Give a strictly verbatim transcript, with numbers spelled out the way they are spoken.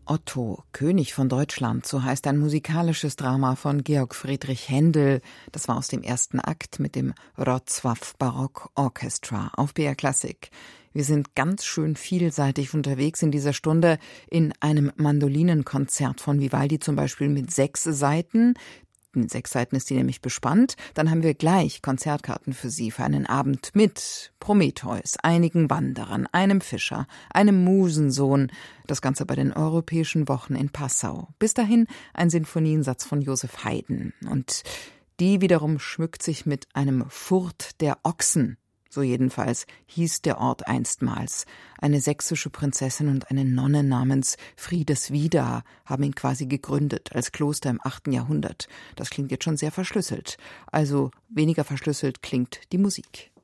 Otto, König von Deutschland, so heißt ein musikalisches Drama von Georg Friedrich Händel. Das war aus dem ersten Akt mit dem Wrocław Baroque Orchestra auf B R Klassik. Wir sind ganz schön vielseitig unterwegs in dieser Stunde in einem Mandolinenkonzert von Vivaldi, zum Beispiel mit sechs Seiten. Mit sechs Seiten ist die nämlich bespannt. Dann haben wir gleich Konzertkarten für Sie für einen Abend mit Prometheus, einigen Wanderern, einem Fischer, einem Musensohn. Das Ganze bei den Europäischen Wochen in Passau. Bis dahin ein Sinfoniensatz von Joseph Haydn. Und die wiederum schmückt sich mit einem Furt der Ochsen. So jedenfalls hieß der Ort einstmals. Eine sächsische Prinzessin und eine Nonne namens Friedeswieda haben ihn quasi gegründet als Kloster im achten Jahrhundert. Das klingt jetzt schon sehr verschlüsselt. Also weniger verschlüsselt klingt die Musik.